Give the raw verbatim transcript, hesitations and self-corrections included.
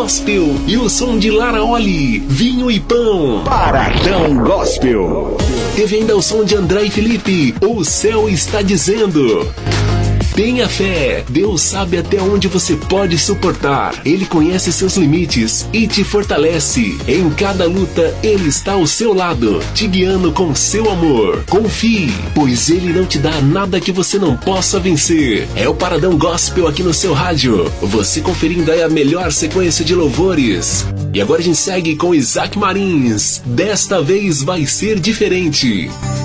Gospel e o som de Lara Oli, Vinho e Pão. Paradão Gospel. Teve ainda o som de André e Felipe, O Céu Está Dizendo. Tenha fé, Deus sabe até onde você pode suportar. Ele conhece seus limites e te fortalece. Em cada luta, Ele está ao seu lado, te guiando com seu amor. Confie, pois Ele não te dá nada que você não possa vencer. É o Paradão Gospel aqui no seu rádio. Você conferindo aí a melhor sequência de louvores. E agora a gente segue com Isaac Marins. Desta vez vai ser diferente.